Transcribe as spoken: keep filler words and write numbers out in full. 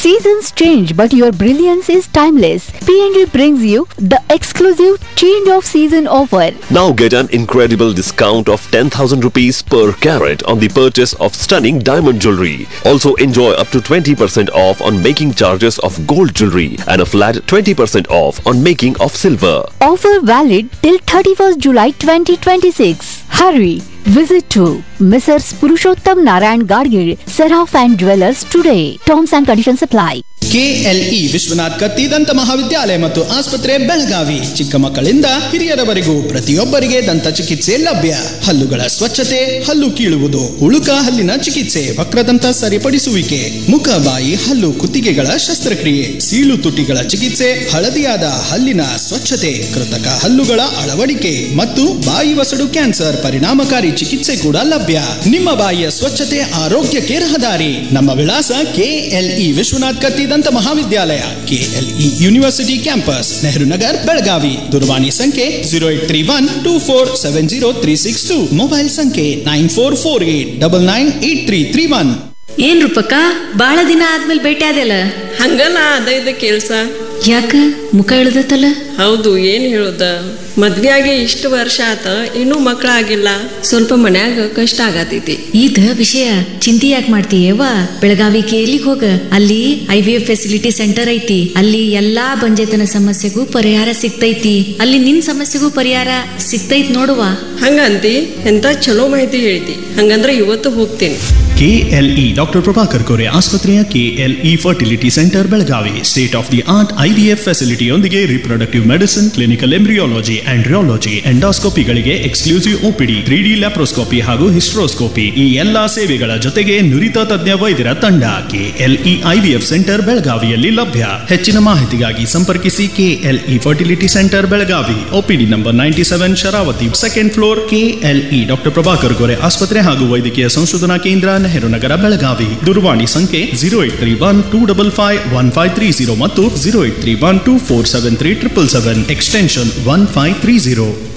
Seasons change, but your brilliance is timeless. P N G brings you the exclusive change of season offer. Now get an incredible discount of ten thousand rupees per carat on the purchase of stunning diamond jewelry. Also enjoy up to twenty percent off on making charges of gold jewelry and a flat twenty percent off on making of silver. Offer valid till thirty-first July twenty twenty-six. Hurry! Visit to Missus Purushottam Narayan Gadgil, Seraph and Jewelers today. Terms and conditions apply. KLE Vishwanath ಕತ್ತಿ ದಂತ ಮಹಾವಿದ್ಯಾಲಯ ಮತ್ತು ಆಸ್ಪತ್ರೆ ಬೆಳಗಾವಿ. ಚಿಕ್ಕ ಮಕ್ಕಳಿಂದ ಹಿರಿಯರವರೆಗೂ ಪ್ರತಿಯೊಬ್ಬರಿಗೆ ದಂತ ಚಿಕಿತ್ಸೆ ಲಭ್ಯ. ಹಲ್ಲುಗಳ ಸ್ವಚ್ಛತೆ, ಹಲ್ಲು ಕೀಳುವುದು, ಉಳುಕ ಹಲ್ಲಿನ ಚಿಕಿತ್ಸೆ, ವಕ್ರದಂತ ಸರಿಪಡಿಸುವಿಕೆ, ಮುಖ ಬಾಯಿ ಹಲ್ಲು ಕುತ್ತಿಗೆಗಳ ಶಸ್ತ್ರಕ್ರಿಯೆ, ಸೀಳು ತುಟಿಗಳ ಚಿಕಿತ್ಸೆ, ಹಳದಿಯಾದ ಹಲ್ಲಿನ ಸ್ವಚ್ಛತೆ, ಕೃತಕ ಹಲ್ಲುಗಳ ಅಳವಡಿಕೆ ಮತ್ತು ಬಾಯಿ ವಸಡು ಕ್ಯಾನ್ಸರ್ ಪರಿಣಾಮಕಾರಿ ಚಿಕಿತ್ಸೆ ಕೂಡ ಲಭ್ಯ. ನಿಮ್ಮ ಬಾಯಿಯ ಸ್ವಚ್ಛತೆ ಆರೋಗ್ಯಕ್ಕೆ ರಹದಾರಿ. ನಮ್ಮ ವಿಳಾಸ ಕೆಎಲ್ಇ ವಿಶ್ವನಾಥ್ ಕತ್ತಿ ದಂತ ಮಹಾವಿದ್ಯಾಲಯ, KLE university campus, Nehru Nagar, Belagavi. ದೂರವಾಣಿ ಸಂಖ್ಯೆ zero eight three one two four seven zero three six two. Mobile ಸಂಖ್ಯೆ nine four four eight double nine eight three three one. ಏನ್ ರೂಪಕ್ಕ ಬಾಳ ದಿನ ಆದ್ಮೇಲೆ ಭೇಟಿ ಆದೆಲ್ಲ? ಹಂಗಲ್ಲ, ಅದ ಇದ ಕೆಲ್ಸ. ಯಾಕ ಮುಖ ಇಳ್ದತ್ತಲ್ಲ? ಹೌದು, ಏನ್ ಹೇಳುದ, ಮದ್ವೆಯಾಗಿ ಇಷ್ಟು ವರ್ಷ ಆತ, ಇನ್ನೂ ಮಕ್ಕಳಾಗಿಲ್ಲ. ಸ್ವಲ್ಪ ಮನ್ಯಾಗ ಕಷ್ಟ ಆಗತೈತಿ. ಇದ ವಿಷಯ ಚಿಂತೆ ಯಾಕೆ ಮಾಡ್ತೀಯವ್ವ? ಬೆಳಗಾವಿ ಕೇಲಿಗ್ ಹೋಗ, ಅಲ್ಲಿ I V F facility centre ಐತಿ. ಅಲ್ಲಿ ಎಲ್ಲಾ ಬಂಜೆತನ ಸಮಸ್ಯೆಗೂ ಪರಿಹಾರ ಸಿಗ್ತೈತಿ. ಅಲ್ಲಿ ನಿನ್ ಸಮಸ್ಯೆಗೂ ಪರಿಹಾರ ಸಿಗ್ತೈತಿ ನೋಡುವ. ಹಂಗಂತಿ? ಎಂತ ಚಲೋ ಮಾಹಿತಿ ಹೇಳ್ತಿ. ಹಂಗಂದ್ರೆ ಇವತ್ತು ಹೋಗ್ತೇನೆ. ಕೆಎಲ್ಇ ಡಾಕ್ಟರ್ ಪ್ರಭಾಕರ್ ಕೋರೆ ಆಸ್ಪತ್ರೆಯ KLE fertility centre Belagavi state of the art IVF ಫೆಸಿಲಿಟಿಯೊಂದಿಗೆ reproductive medicine, clinical embryology and ರಿಯಾಲಜಿ, ಎಂಡೋಸ್ಕೋಪಿಗಳಿಗೆ exclusive OPD, three D laparoscopy ಹಾಗೂ ಹಿಸ್ಟ್ರೋಸ್ಕೋಪಿ, ಈ ಎಲ್ಲಾ ಸೇವೆಗಳ ಜೊತೆಗೆ ನುರಿತ ತಜ್ಞ ವೈದ್ಯರ ತಂಡ ಕೆಎಲ್ಇ ಐವಿಎಫ್ ಸೆಂಟರ್ ಬೆಳಗಾವಿಯಲ್ಲಿ ಲಭ್ಯ. ಹೆಚ್ಚಿನ ಮಾಹಿತಿಗಾಗಿ ಸಂಪರ್ಕಿಸಿ KLE fertility centre Belagavi, OPD number ninety seven, Sharavati, second floor, KLE doctor Prabhakar Kore ಆಸ್ಪತ್ರೆ ಹಾಗೂ ವೈದ್ಯಕೀಯ ಸಂಶೋಧನಾ ಕೇಂದ್ರ, ನೆಹರು ನಗರ, ಬೆಳಗಾವಿ. ದೂರವಾಣಿ ಸಂಖ್ಯೆ zero eight three one two double five one five three zero ಮತ್ತು zero eight three one two four seven three triple seven, extension one five three zero.